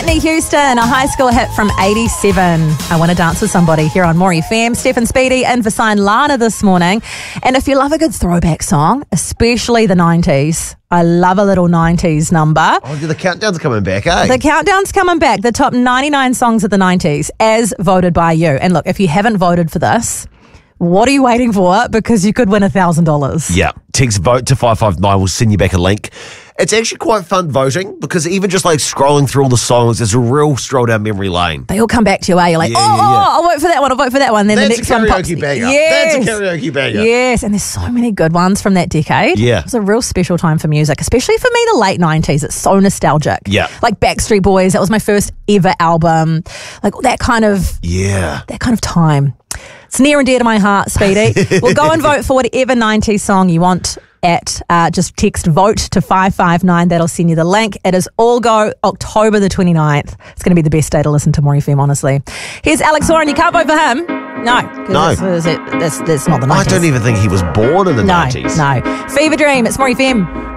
Whitney Houston, a high school hit from 87. I Want to Dance with Somebody here on More FM. Stephen Speedy in for Sign Lana this morning. And if you love a good throwback song, especially the 90s, I love a little 90s number. Oh, the countdown's coming back, eh? The countdown's coming back. The top 99 songs of the 90s as voted by you. And look, if you haven't voted for this, what are you waiting for? Because you could win $1,000. Yeah. Text vote to 559. We'll send you back a link. It's actually quite fun voting because even just like scrolling through all the songs, it's a real stroll down memory lane. They all come back to you, eh? You're like, Yeah. I'll vote for that one, I'll vote for that one. Then That's the next a one pops. karaoke banger. Yes. That's a karaoke banger. Yes, and there's so many good ones from that decade. Yeah. It was a real special time for music, especially for me, the late 90s. It's so nostalgic. Yeah. Like Backstreet Boys, that was my first ever album. Like that kind of time. It's near and dear to my heart, Speedy. Well, go and vote for whatever 90s song you want at just text vote to 559. That'll send you the link. It is all go October the 29th. It's going to be the best day to listen to More FM, honestly. Here's Alex Horan. You can't vote for him. No. That's not the 90s. I don't even think he was born in the 90s. No. Fever Dream. It's More FM.